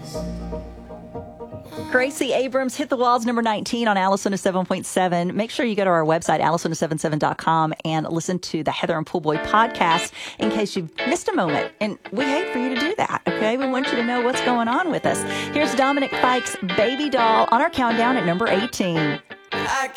Gracie Abrams hit the walls, number 19 on Alice 107.7. Make sure you go to our website, alice1077.com, and listen to the Heather and Poolboy podcast in case you've missed a moment. And we hate for you to do that, okay? We want you to know what's going on with us. Here's Dominic Fike's Baby Doll on our countdown at number 18. I